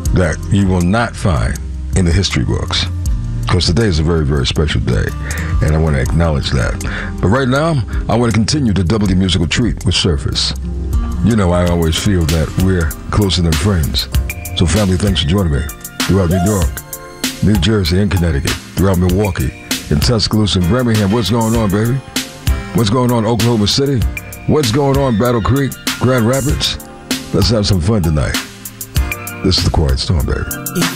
that you will not find in the history books. Because today is a very, very special day, and I want to acknowledge that. But right now, I want to continue to double the musical treat with Surface. You know, I always feel that we're closer than friends. So family, thanks for joining me throughout New York, New Jersey, and Connecticut, throughout Milwaukee, in Tuscaloosa, and Birmingham. What's going on, baby? What's going on, Oklahoma City? What's going on, Battle Creek, Grand Rapids? Let's have some fun tonight. This is the Quiet Storm, baby.